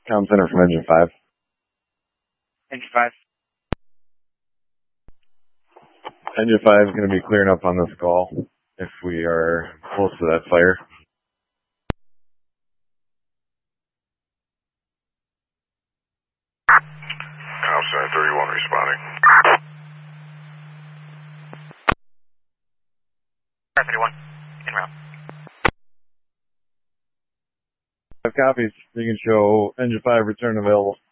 Comm Center from Engine 5. Engine 5. Engine 5 is going to be clearing up on this call if we are close to that fire. Comm Center 31 responding. 31, in route. 5 copies. You can show Engine 5 return available.